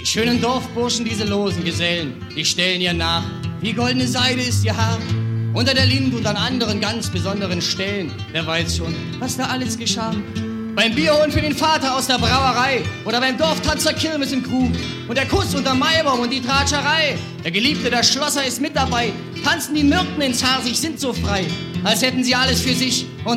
schönen Dorfburschen, diese losen Gesellen, die stellen ihr nach. Wie goldene Seide ist ihr Haar. Unter der Linde und an anderen ganz besonderen Stellen. Wer weiß schon, was da alles geschah. Beim Bierholen für den Vater aus der Brauerei oder beim Dorftanz zur Kirmes im Krug und der Kuss unterm Maibaum und die Tratscherei. Der Geliebte, der Schlosser ist mit dabei, tanzen die Myrten ins Haar, sich sind so frei, als hätten sie alles für sich und